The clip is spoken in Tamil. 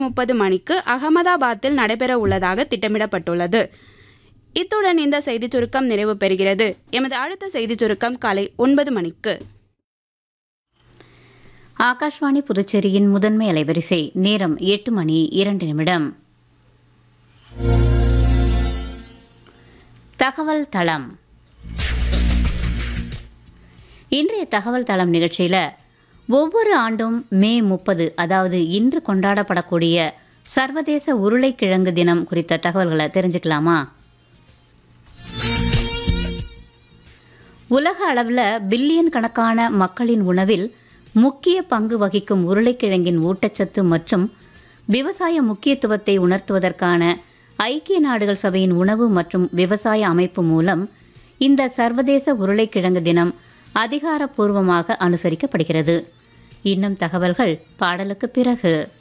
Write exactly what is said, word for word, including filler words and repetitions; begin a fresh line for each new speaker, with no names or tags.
முப்பது மணிக்கு அகமதாபாத்தில் நடைபெற உள்ளதாக திட்டமிடப்பட்டுள்ளது. இத்துடன் இந்த செய்திச் சுருக்கம் நிறைவு பெறுகிறது. எமது அடுத்த செய்திச் சுருக்கம் காலை ஒன்பது மணிக்கு.
ஆகாஷ்வாணி புதுச்சேரியின் முதன்மை அலைவரிசை நேரம் எட்டு மணி இரண்டு நிமிடம். தகவல் தளம். இன்றைய தகவல் தளம் நிகழ்ச்சியில் ஒவ்வொரு ஆண்டும் மே முப்பது அதாவது இன்று கொண்டாடப்படக்கூடிய சர்வதேச உருளைக்கிழங்கு தினம் குறித்த தகவல்களை தெரிஞ்சுக்கலாமா? உலக அளவில் பில்லியன் கணக்கான மக்களின் உணவில் முக்கிய பங்கு வகிக்கும் உருளைக்கிழங்கின் ஊட்டச்சத்து மற்றும் விவசாய முக்கியத்துவத்தை உணர்த்துவதற்கான ஐக்கிய நாடுகள் சபையின் உணவு மற்றும் விவசாய அமைப்பு மூலம் இந்த சர்வதேச உருளைக்கிழங்கு தினம் அதிகாரப்பூர்வமாக அனுசரிக்கப்படுகிறது. இன்னும் தகவல்கள் பாடலுக்கு பிறகு.